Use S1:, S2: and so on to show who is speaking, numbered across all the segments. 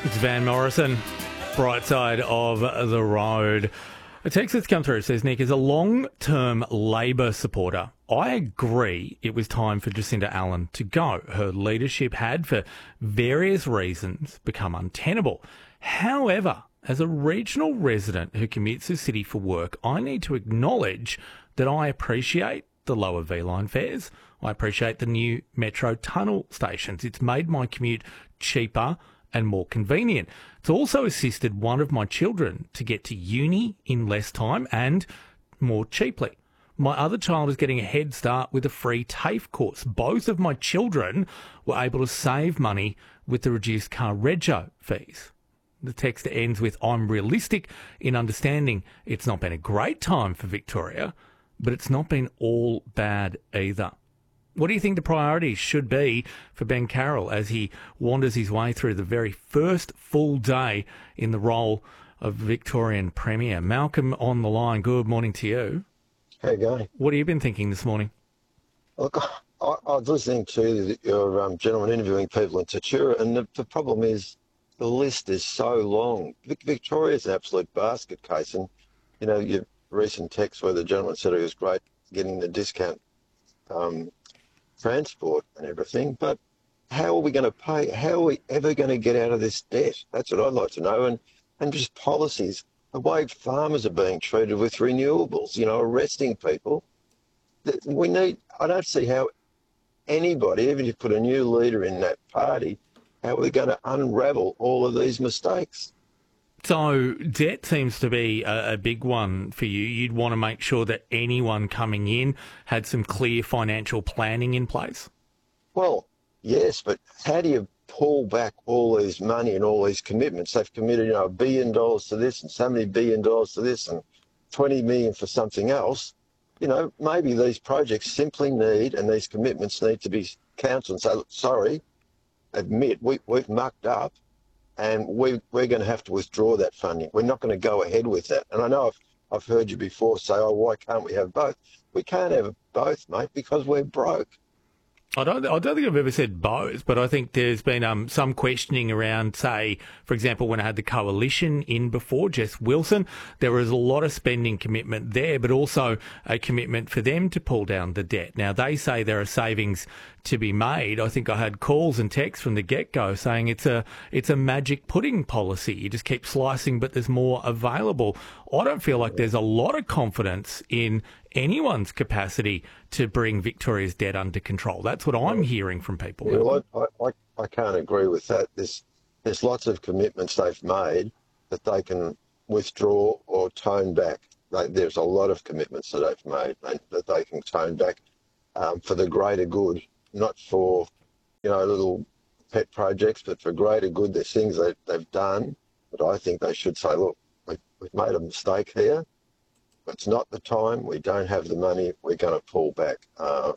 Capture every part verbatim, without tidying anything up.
S1: It's Van Morrison, Bright Side of the Road. A text that's come through says, Nick, as a long-term Labor supporter, I agree it was time for Jacinda Allan to go. Her leadership had, for various reasons, become untenable. However, as a regional resident who commutes to the city for work, I need to acknowledge that I appreciate the lower V-line fares. I appreciate the new metro tunnel stations. It's made my commute cheaper and more convenient. It's also assisted one of my children to get to uni in less time and more cheaply. My other child is getting a head start with a free TAFE course. Both of my children were able to save money with the reduced car rego fees. The text ends with, I'm realistic in understanding it's not been a great time for Victoria, but it's not been all bad either. What do you think the priorities should be for Ben Carroll as he wanders his way through the very first full day in the role of Victorian Premier? Malcolm on the line, good morning to you.
S2: How you going?
S1: What have you been thinking this morning?
S2: Look, I, I was listening to your um, gentleman interviewing people in Tatura, and the, the problem is the list is so long. Vic, Victoria's an absolute basket case, and, you know, your recent text where the gentleman said it was great getting the discount um, transport and everything, but how are we going to pay? How are we ever going to get out of this debt? That's what I'd like to know. And, and just policies, the way farmers are being treated with renewables, you know, arresting people. We need, I don't see how anybody, even if you put a new leader in that party, how are we going to unravel all of these mistakes?
S1: So debt seems to be a, a big one for you. You'd want to make sure that anyone coming in had some clear financial planning in place?
S2: Well, yes, but how do you pull back all these money and all these commitments? They've committed, you know, a billion dollars to this and so many billion dollars to this and twenty million for something else. You know, maybe these projects simply need, and these commitments need to be counted and say, sorry, admit we, we've mucked up. And we, we're going to have to withdraw that funding. We're not going to go ahead with that. And I know I've, I've heard you before say, oh, why can't we have both? We can't have both, mate, because we're broke.
S1: I don't, I don't think I've ever said both, but I think there's been um, some questioning around, say, for example, when I had the coalition in before, Jess Wilson, there was a lot of spending commitment there, but also a commitment for them to pull down the debt. Now, they say there are savings to be made. I think I had calls and texts from the get-go saying it's a it's a magic pudding policy. You just keep slicing, but there's more available. I don't feel like there's a lot of confidence in anyone's capacity to bring Victoria's debt under control. That's what I'm hearing from people.
S2: Yeah, well, I, I, I can't agree with that. There's, there's lots of commitments they've made that they can withdraw or tone back. They, there's a lot of commitments that they've made and that they can tone back um, for the greater good, not for, you know, little pet projects, but for greater good. There's things that they've done, but I think they should say, look, we've, we've made a mistake here. It's not the time. We don't have the money. We're going to pull back. Uh,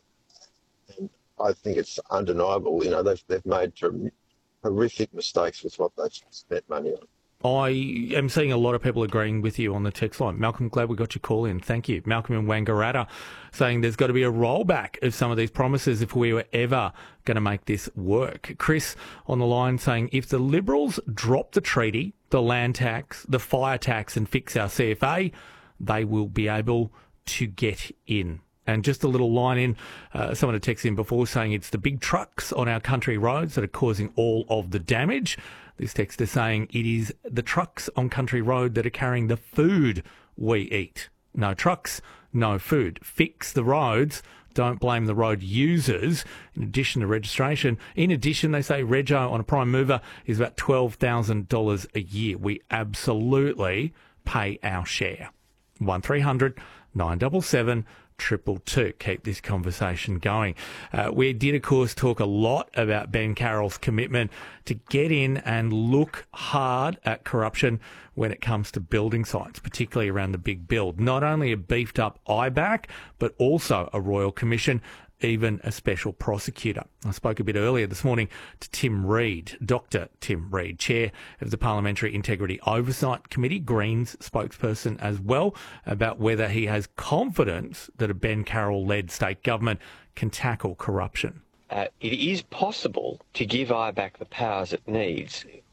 S2: and I think it's undeniable. You know, they've they've made horrific mistakes with what they've spent money on.
S1: I am seeing a lot of people agreeing with you on the text line. Malcolm, glad we got your call in. Thank you. Malcolm in Wangaratta saying there's got to be a rollback of some of these promises if we were ever going to make this work. Chris on the line saying if the Liberals drop the treaty, the land tax, the fire tax and fix our C F A, they will be able to get in. And just a little line in, uh, someone had texted in before saying it's the big trucks on our country roads that are causing all of the damage. This text is saying it is the trucks on country road that are carrying the food we eat. No trucks, no food. Fix the roads. Don't blame the road users. In addition to registration, in addition, they say rego on a prime mover is about twelve thousand dollars a year. We absolutely pay our share. one three hundred nine seven seven triple two. Keep this conversation going. Uh, we did, of course, talk a lot about Ben Carroll's commitment to get in and look hard at corruption when it comes to building sites, particularly around the big build. Not only a beefed up I BAC, but also a Royal Commission, even a special prosecutor. I spoke a bit earlier this morning to Tim Reed, Doctor Tim Reed, Chair of the Parliamentary Integrity Oversight Committee, Greens spokesperson as well, about whether he has confidence that a Ben Carroll-led state government can tackle corruption.
S3: Uh, it is possible to give I BAC the powers it needs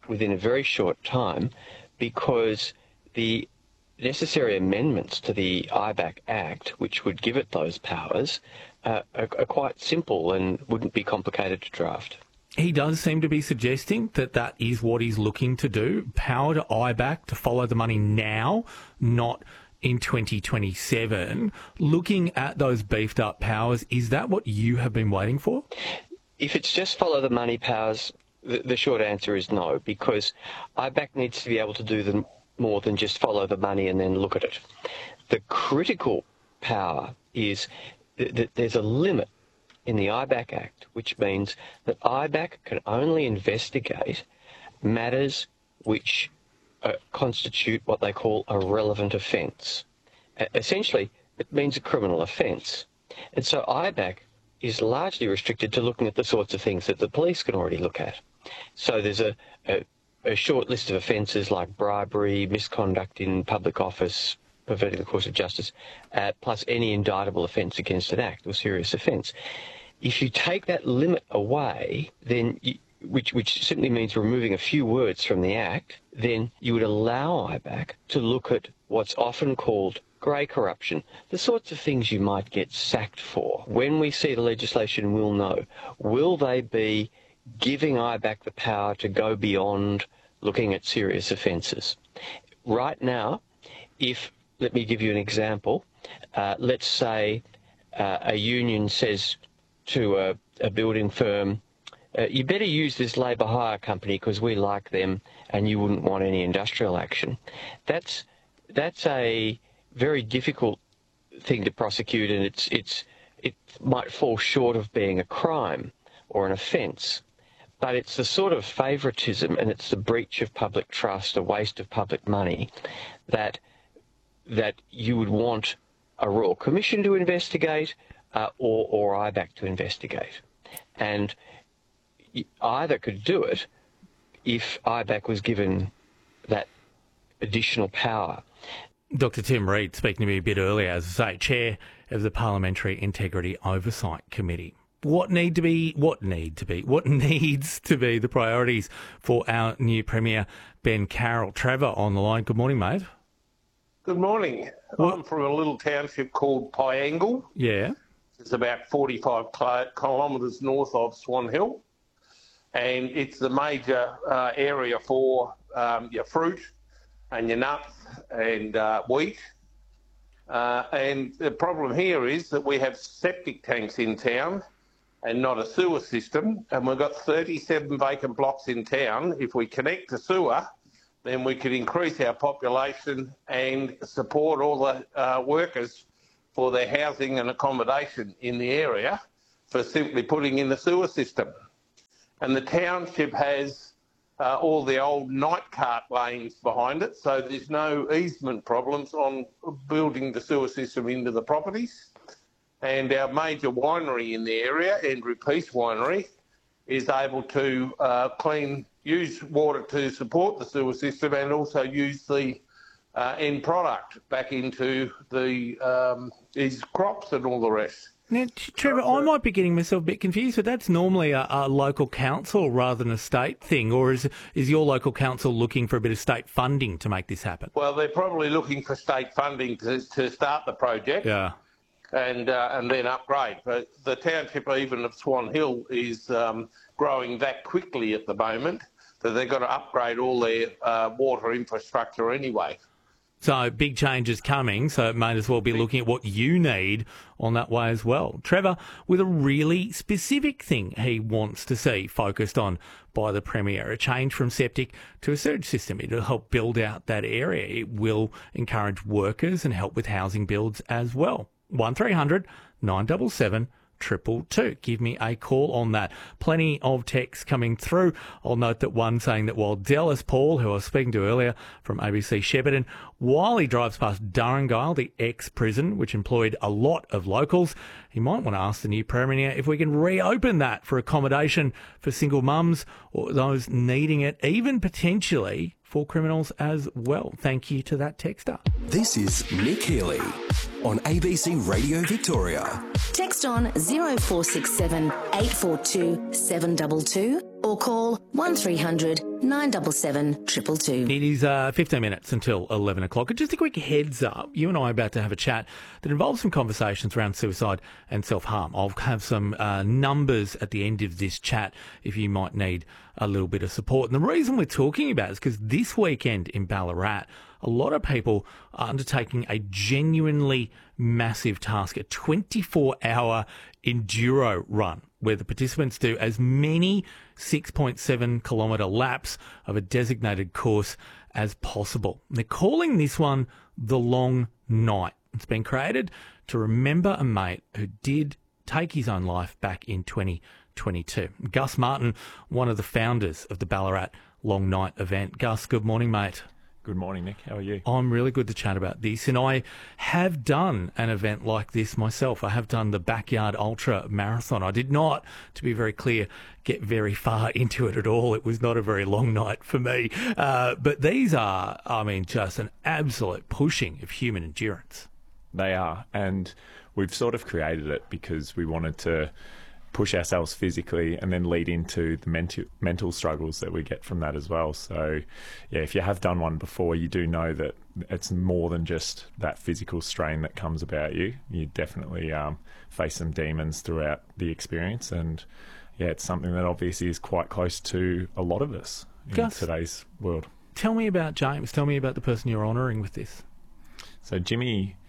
S3: within a very short time because the necessary amendments to the I BAC Act, which would give it those powers, uh, are, are quite simple and wouldn't be complicated to draft.
S1: He does seem to be suggesting that that is what he's looking to do, power to I BAC to follow the money now, not in twenty twenty-seven. Looking at those beefed up powers, is that what you have been waiting for?
S3: If it's just follow the money powers, the, the short answer is no, because I BAC needs to be able to do them more than just follow the money and then look at it. The critical power is that, that there's a limit in the I BAC Act, which means that I BAC can only investigate matters which uh, constitute what they call a relevant offence. Uh, essentially, it means a criminal offence. And so I BAC is largely restricted to looking at the sorts of things that the police can already look at. So there's a, a, a short list of offences like bribery, misconduct in public office, perverting the course of justice, uh, plus any indictable offence against an act or serious offence. If you take that limit away, then you, which, which simply means removing a few words from the Act, then you would allow I BAC to look at what's often called grey corruption, the sorts of things you might get sacked for. When we see the legislation, we'll know. Will they be giving I BAC the power to go beyond looking at serious offences? Right now, if, let me give you an example, uh, let's say uh, a union says to a, a building firm, uh, you better use this labour hire company because we like them and you wouldn't want any industrial action. That's, that's a very difficult thing to prosecute, and it's, it's, it might fall short of being a crime or an offence. But it's the sort of favouritism and it's the breach of public trust, a waste of public money, that that you would want a Royal Commission to investigate uh, or, or I BAC to investigate. And either could do it if I BAC was given that additional power.
S1: Doctor Tim Reed speaking to me a bit earlier, as I say, Chair of the Parliamentary Integrity Oversight Committee. What need to be, what need to be, what needs to be the priorities for our new Premier, Ben Carroll? Trevor on the line. Good morning, mate.
S4: Good morning.
S1: What?
S4: I'm from a little township called Piangle.
S1: Yeah.
S4: It's about forty-five kilometres north of Swan Hill. And it's the major uh, area for um, your fruit and your nuts and uh, wheat. Uh, and the problem here is that we have septic tanks in town and not a sewer system. And we've got thirty-seven vacant blocks in town. If we connect to sewer, then we could increase our population and support all the uh, workers for their housing and accommodation in the area for simply putting in the sewer system. And the township has uh, all the old night cart lanes behind it, so there's no easement problems on building the sewer system into the properties. And our major winery in the area, Andrew Peace Winery, is able to uh, clean, use water to support the sewer system and also use the uh, end product back into the um, his crops and all the rest.
S1: Now, Trevor, I might be getting myself a bit confused, but that's normally a, a local council rather than a state thing, or is is your local council looking for a bit of state funding to make this happen?
S4: Well, they're probably looking for state funding to, to start the project.
S1: Yeah.
S4: And uh, and then upgrade. But the township, even of Swan Hill, is um, growing that quickly at the moment that they've got to upgrade all their uh, water infrastructure anyway.
S1: So big changes coming, so it may as well be looking at what you need on that way as well. Trevor, with a really specific thing he wants to see focused on by the Premier, a change from septic to a sewage system. It'll help build out that area. It will encourage workers and help with housing builds as well. one three hundred nine seven seven Triple two. Give me a call on that. Plenty of texts coming through. I'll note that one saying that while Dallas Paul, who I was speaking to earlier from A B C Shepparton, while he drives past Durrangile, the ex-prison, which employed a lot of locals, he might want to ask the new Premier if we can reopen that for accommodation for single mums or those needing it, even potentially for criminals as well. Thank you to that texter.
S5: This is Nick Healy on A B C Radio Victoria.
S6: Text on zero four six seven, eight four two, seven two two or call one three hundred, nine seven seven, two two two.
S1: It is uh, fifteen minutes until eleven o'clock. And just a quick heads up, you and I are about to have a chat that involves some conversations around suicide and self-harm. I'll have some uh, numbers at the end of this chat if you might need a little bit of support. And the reason we're talking about it is because this weekend in Ballarat, a lot of people are undertaking a genuinely massive task, a twenty-four hour enduro run, where the participants do as many six point seven kilometre laps of a designated course as possible. They're calling this one the Long Night. It's been created to remember a mate who did take his own life back in twenty twenty-two. Gus Martin, one of the founders of the Ballarat Long Night event. Gus, good morning, mate.
S7: Good morning, Nick. How are you?
S1: I'm really good to chat about this, and I have done an event like this myself. I have done the Backyard Ultra Marathon. I did not, to be very clear, get very far into it at all. It was not a very long night for me. Uh, but these are, I mean, just an absolute pushing of human endurance.
S7: They are, and we've sort of created it because we wanted to push ourselves physically and then lead into the mental mental struggles that we get from that as well. So, yeah, if you have done one before, you do know that it's more than just that physical strain that comes about you. You definitely um, face some demons throughout the experience, and yeah, it's something that obviously is quite close to a lot of us in
S1: Gus,
S7: today's world.
S1: Tell me about James. Tell me about the person you're honouring with this.
S7: So Jimmy,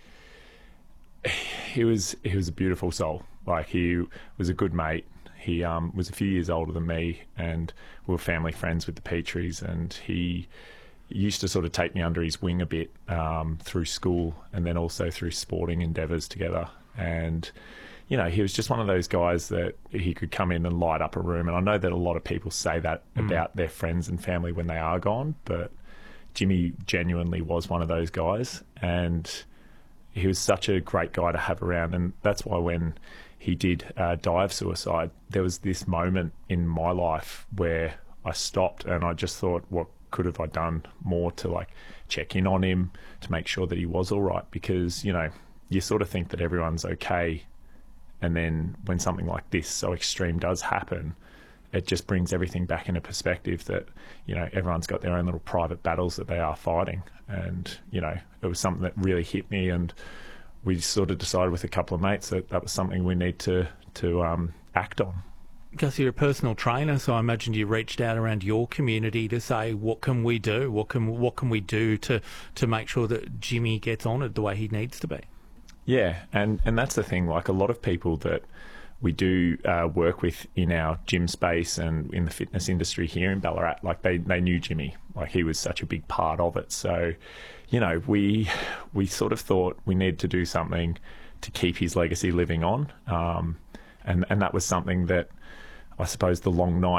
S7: he was he was a beautiful soul. Like, he was a good mate. He um, was a few years older than me, and we were family friends with the Petries, and he used to sort of take me under his wing a bit um, through school and then also through sporting endeavours together. And, you know, he was just one of those guys that he could come in and light up a room. And I know that a lot of people say that mm. about their friends and family when they are gone, but Jimmy genuinely was one of those guys, and he was such a great guy to have around. And that's why when he did uh, die of suicide, there was this moment in my life where I stopped and I just thought, what could have I done more to like check in on him, to make sure that he was all right? Because, you know, you sort of think that everyone's okay, and then when something like this so extreme does happen, it just brings everything back into perspective that, you know, everyone's got their own little private battles that they are fighting. And, you know, it was something that really hit me, and we sort of decided with a couple of mates that that was something we need to, to um, act on.
S1: Gus, you're a personal trainer, so I imagine you reached out around your community to say, what can we do? What can what can we do to, to make sure that Jimmy gets honoured the way he needs to be?
S7: Yeah, and, and that's the thing. Like, a lot of people that we do uh, work with in our gym space and in the fitness industry here in Ballarat, like they, they knew Jimmy. Like, he was such a big part of it. So, you know, we we sort of thought we needed to do something to keep his legacy living on. Um, and, and that was something that I suppose the Long Night